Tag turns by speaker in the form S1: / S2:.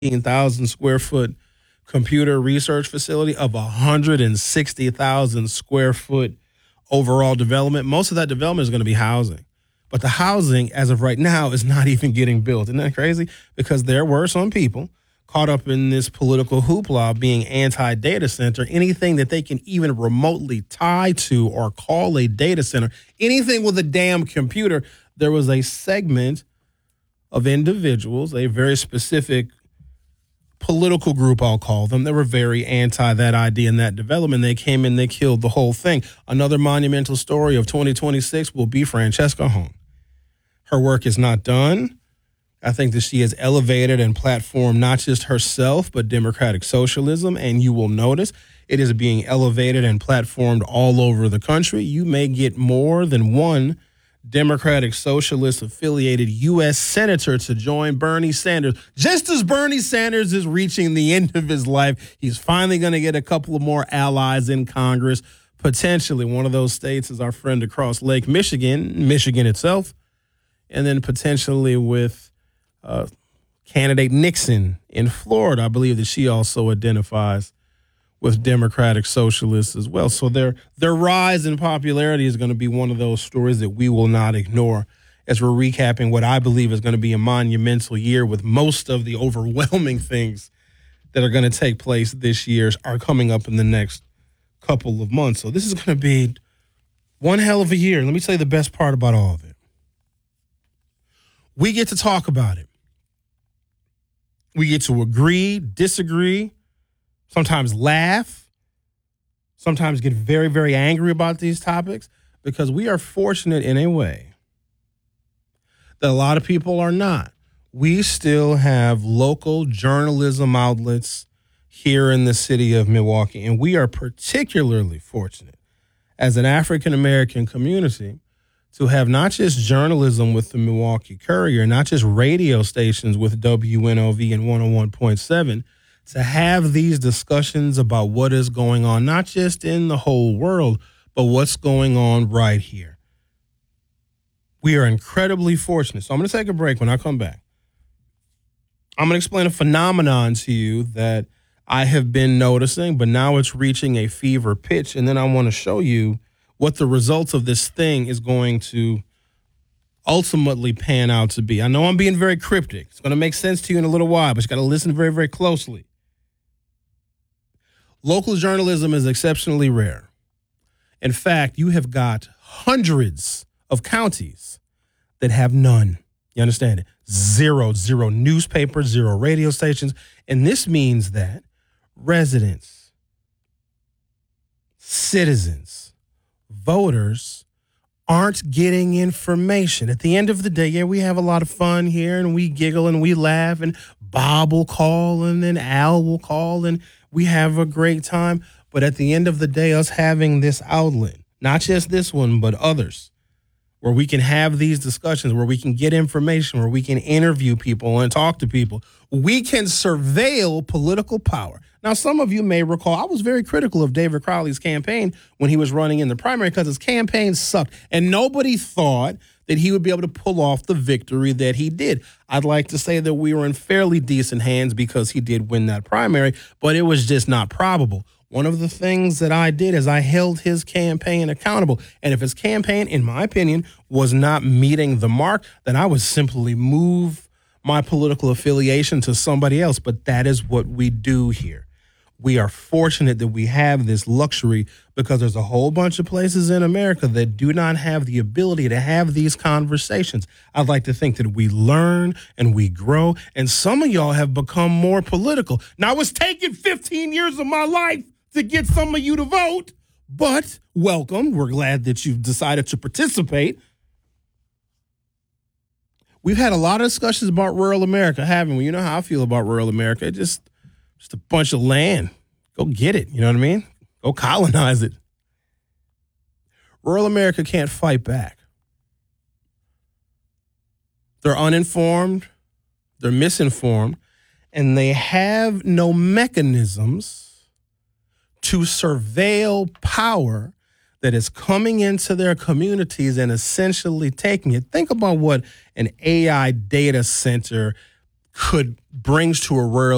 S1: 1,000 square foot computer research facility of 160,000 square foot overall development. Most of that development is going to be housing. But the housing, as of right now, is not even getting built. Isn't that crazy? Because there were some people caught up in this political hoopla being anti-data center. Anything that they can even remotely tie to or call a data center, anything with a damn computer. There was a segment of individuals, a very specific political group, I'll call them, that were very anti that idea and that development. They came in, they killed the whole thing. Another monumental story of 2026 will be Francesca Hong. Her work is not done. I think that she has elevated and platformed not just herself, but democratic socialism. And you will notice it is being elevated and platformed all over the country. You may get more than one Democratic Socialist affiliated U.S. senator to join Bernie Sanders. Just as Bernie Sanders is reaching the end of his life, he's finally going to get a couple of more allies in Congress. Potentially one of those states is our friend across Lake Michigan, Michigan itself, and then potentially with candidate Nixon in Florida. I believe that she also identifies with Democratic Socialists as well. So their rise in popularity is going to be one of those stories that we will not ignore as we're recapping what I believe is going to be a monumental year, with most of the overwhelming things that are going to take place this year are coming up in the next couple of months. So this is going to be one hell of a year. Let me tell you the best part about all of it. We get to talk about it. We get to agree, disagree, sometimes laugh, sometimes get very, very angry about these topics, because we are fortunate in a way that a lot of people are not. We still have local journalism outlets here in the city of Milwaukee, and we are particularly fortunate as an African-American community to have not just journalism with the Milwaukee Courier, not just radio stations with WNOV and 101.7, to have these discussions about what is going on, not just in the whole world, but what's going on right here. We are incredibly fortunate. So I'm going to take a break. When I come back, I'm going to explain a phenomenon to you that I have been noticing, but now it's reaching a fever pitch. And then I want to show you what the results of this thing is going to ultimately pan out to be. I know I'm being very cryptic. It's going to make sense to you in a little while, but you got to listen very, very closely. Local journalism is exceptionally rare. In fact, you have got hundreds of counties that have none. You understand it? Zero newspapers, zero radio stations. And this means that residents, citizens, voters aren't getting information. At the end of the day, yeah, we have a lot of fun here and we giggle and we laugh, and Bob will call and then Al will call and we have a great time. But at the end of the day, us having this outlet, not just this one, but others, where we can have these discussions, where we can get information, where we can interview people and talk to people, we can surveil political power. Now, some of you may recall, I was very critical of David Crowley's campaign when he was running in the primary because his campaign sucked, and nobody thought that he would be able to pull off the victory that he did. I'd like to say that we were in fairly decent hands because he did win that primary, but it was just not probable. One of the things that I did is I held his campaign accountable. And if his campaign, in my opinion, was not meeting the mark, then I would simply move my political affiliation to somebody else. But that is what we do here. We are fortunate that we have this luxury because there's a whole bunch of places in America that do not have the ability to have these conversations. I'd like to think that we learn and we grow, and some of y'all have become more political. Now, it's taken 15 years of my life to get some of you to vote, but welcome. We're glad that you've decided to participate. We've had a lot of discussions about rural America, haven't we? You know how I feel about rural America. Just a bunch of land. Go get it. You know what I mean? Go colonize it. Rural America can't fight back. They're uninformed. They're misinformed. And they have no mechanisms to surveil power that is coming into their communities and essentially taking it. Think about what an AI data center brings to a rural